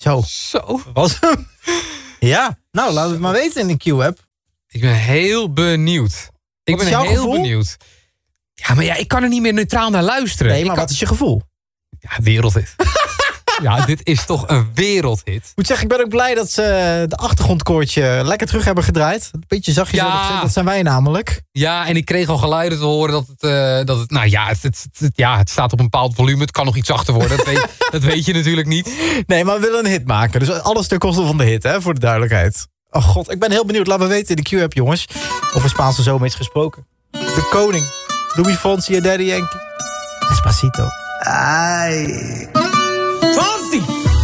Zo. Was hem? Ja, nou, laat het maar weten in de Q-app. Ik ben heel benieuwd. Wat is jouw gevoel? Benieuwd. Ja, maar ik kan er niet meer neutraal naar luisteren. Nee, maar wat is je gevoel? Ja, wereldhit. Ja, dit is toch een wereldhit. Ik moet zeggen, ik ben ook blij dat ze de achtergrondkoortje lekker terug hebben gedraaid. Een beetje zachtjes hebben gezet, dat zijn wij namelijk. Ja, en ik kreeg al geluiden te horen het staat op een bepaald volume. Het kan nog iets zachter worden. Dat weet je natuurlijk niet. Nee, maar we willen een hit maken. Dus alles ten koste van de hit, hè, voor de duidelijkheid. Oh god, ik ben heel benieuwd. Laat me weten in de Q-app, jongens. Over Spaanse zomer is gesproken. De koning. Louis Fonsi en Daddy Yankee. Despacito. Ay. Fonsi!